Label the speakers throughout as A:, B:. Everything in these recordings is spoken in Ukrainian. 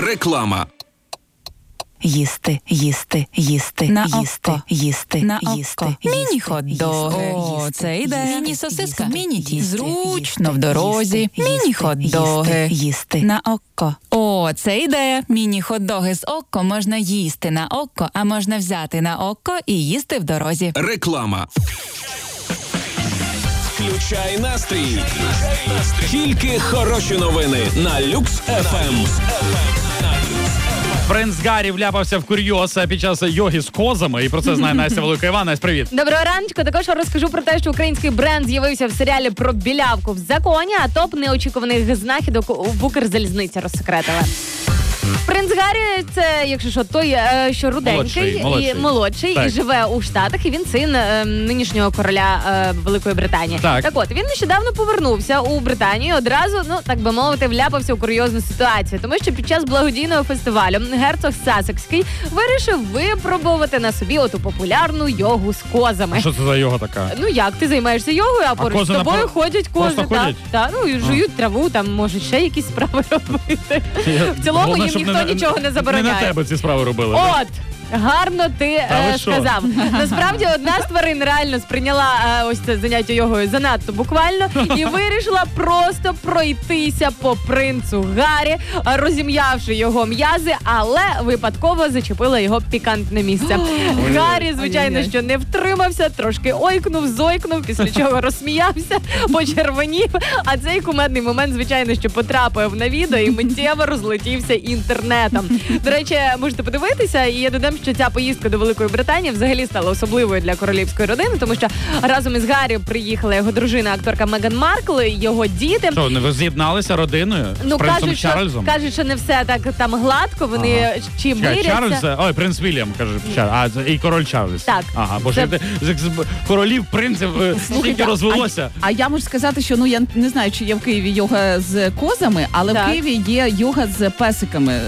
A: Реклама.
B: Їсти, їсти, їсти,
C: на
B: їсти,
C: око.
B: їсти,
C: На
B: їсти,
C: око.
B: їсти,
C: Міні-хот-доги.
B: їсти,
C: О, це йде.
B: їсти,
C: Міні-сосиска.
B: їсти,
C: Міні-ті.
B: їсти,
C: Зручно в
B: їсти,
C: дорозі.
B: їсти,
C: Міні-хот-доги.
B: їсти.
C: На око. О, це ідея. Міні-хот-доги з око можна їсти на око, а можна взяти на око і їсти в дорозі.
A: Реклама. Включай настрій. Тільки хороші новини на Люкс ФМ.
D: Принц Гаррі вляпався в курйоз під час йоги з козами, і про це знає Настя Велика. Іван, Настя, привіт.
E: Доброго раночку. Також розкажу про те, що український бренд з'явився в серіалі про білявку в законі, а топ неочікуваних знахідок в Укрзалізниці розсекретили. Принц Гаррі – це, якщо що, той, що руденький і молодший, і живе у Штатах, і він син нинішнього короля Великої Британії. Так от, він нещодавно повернувся у Британію, одразу, так би мовити, вляпався у курйозну ситуацію, тому що під час благодійного фестивалю герцог Сассекський вирішив випробувати на собі оту популярну йогу з козами.
D: А що це за йога така?
E: Ну як, ти займаєшся йогою, а поруч з тобою ходять кози. Так, і жують траву, там можуть ще якісь справи робити. В цілому їм ніхто нічого не забороняє.
D: Не на тебе ці справи робили.
E: От! Гарно ти сказав. Насправді, одна з тварин реально сприйняла ось це заняття йогою занадто буквально і вирішила просто пройтися по принцу Гаррі, розім'явши його м'язи, але випадково зачепила його пікантне місце. Гаррі, звичайно, що не втримався, трошки ойкнув, зойкнув, після чого розсміявся, почервонів, а цей кумедний момент, звичайно, що потрапив на відео і миттєво розлетівся інтернетом. До речі, можете подивитися, і я додам, що ця поїздка до Великої Британії взагалі стала особливою для королівської родини, тому що разом із Гаррі приїхала його дружина, акторка Меган Маркл, його діти.
D: Що, ви з'єдналися родиною з принцем Чарльзом?
E: Кажуть, що не все так там гладко, вони чи миряться.
D: Принц Вільям, каже, і король Чарльз.
E: Так.
D: Ага, бо королів, принців стільки розвелося.
F: А я можу сказати, що я не знаю, чи є в Києві йога з козами, але в Києві є йога з песиками.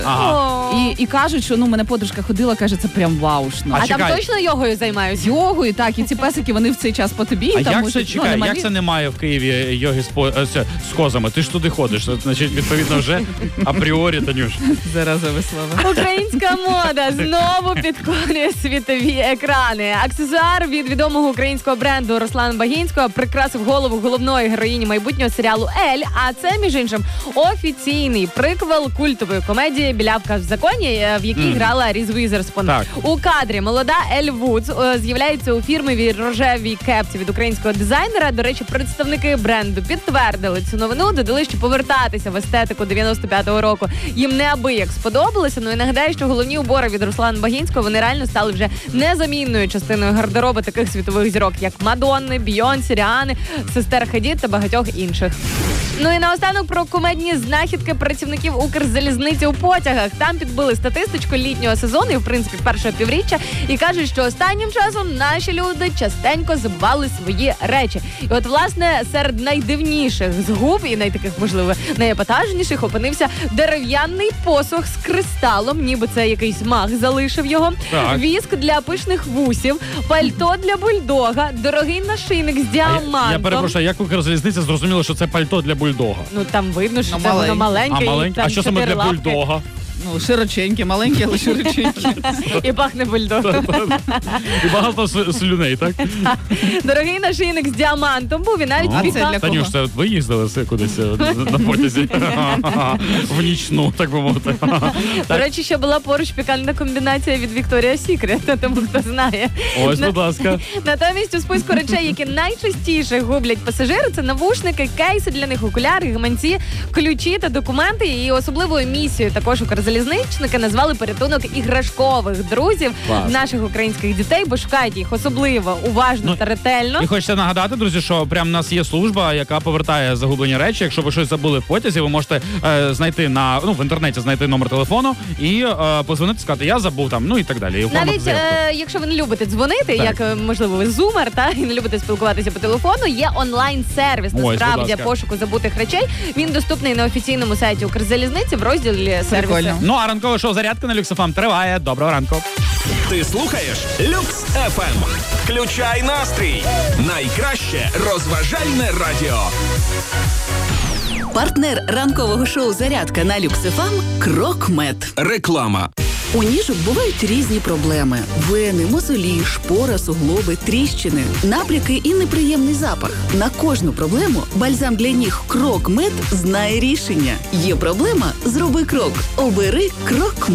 F: І кажуть, що мене подружка ходила, каже, це прям ваушно.
E: А там точно йогою займаються?
F: Йогою, так, і ці песики, вони в цей час по тобі.
D: Як це немає в Києві йоги з козами? Ти ж туди ходиш, значить, відповідно, вже апріорі, Танюш.
F: Заразове слово.
E: Українська мода знову підкорює світові екрани. Аксесуар від відомого українського бренду Руслана Багінського прикрасив голову головної героїні майбутнього серіалу «Ель», а це, між іншим, офіційний приквел культової комедії «Білявка в законі», в якій грала Різ Уізерспун. У кадрі молода Ель Вудс з'являється у фірмовій рожевій кепці від українського дизайнера. До речі, представники бренду підтвердили цю новину, додали, що повертатися в естетику 95-го року їм неабияк сподобалося. І нагадаю, що головні убори від Руслана Багінського, вони реально стали вже незамінною частиною гардеробу таких світових зірок, як Мадонни, Бійонсі, Ріани, сестер Хадід та багатьох інших. І наостанок про кумедні знахідки працівників Укрзалізниці у потягах. Там підбили статистичку літнього сезону і, в принципі, першого півріччя, і кажуть, що останнім часом наші люди частенько забували свої речі. І от, власне, серед найдивніших згуб і найтаких, можливо, найепатажніших опинився дерев'яний посох з кристалом, ніби це якийсь маг залишив його, віск для пишних вусів, пальто для бульдога, дорогий нашийник з діамантом.
D: Я перепрошую, як Укрзалізниця зрозуміла, що це пальто для бульдога?
E: Там видно, що це воно маленьке.
D: А що саме для бульдога?
F: Широченькі, маленькі, але широченькі.
E: І пахне бульдогом.
D: І багато слюней, так?
E: Дорогий нашийник з діамантом був і навіть
D: Танюш, це ви їздили кудись на потязі? В нічну, так би мовити.
E: До речі, ще була поруч пікантна комбінація від Victoria's Secret, тому хто знає.
D: Ось, будь ласка.
E: Натомість у списку речей, які найчастіше гублять пасажири, це навушники, кейси для них, окуляри, гаманці, ключі та документи. І особливою місією також Укрзалізничники назвали порятунок іграшкових друзів наших українських дітей, бо шукають їх особливо уважно та ретельно.
D: І хочеться нагадати, друзі, що прямо в нас є служба, яка повертає загублені речі. Якщо ви щось забули в потязі, ви можете знайти в інтернеті знайти номер телефону і позвонити, сказати, я забув там, і так далі.
E: Навіть якщо ви не любите дзвонити, як, можливо, ви зумер, і не любите спілкуватися по телефону, є онлайн-сервіс, насправді, пошуку забутих речей. Він доступний на офіційному сайті Укрзалізниці в розділі сервісу.
D: А ранкове шоу «Зарядка» на Люкс ФМ триває. Доброго ранку.
A: Ти слухаєш Люкс ФМ. Включай настрій. Найкраще розважальне радіо.
B: Партнер ранкового шоу «Зарядка» на Люкс ФМ «Крокмед».
A: Реклама.
B: У ніжок бувають різні проблеми: вени, мозолі, шпора, суглоби, тріщини, набряки і неприємний запах. На кожну проблему бальзам для ніг «Крокмед» знає рішення. Є проблема – зроби крок. Обери «Крокмед».